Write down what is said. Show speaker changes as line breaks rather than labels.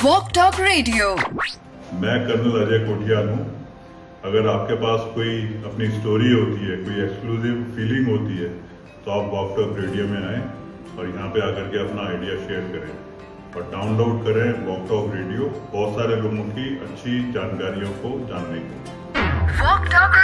Walk talk radio.
मैं colonel Ajay Kotiyal हूँ। अगर आपके पास कोई अपनी स्टोरी होती है, कोई एक्सक्लूसिव फीलिंग होती है, तो आप वॉक टॉक रेडियो में आएँ और यहाँ पे आकर के अपना आइडिया शेयर करें और डाउनलोड करें वॉक टॉक रेडियो, बहुत सारे लोगों की अच्छी जानकारियों को जानने को।
Walk talk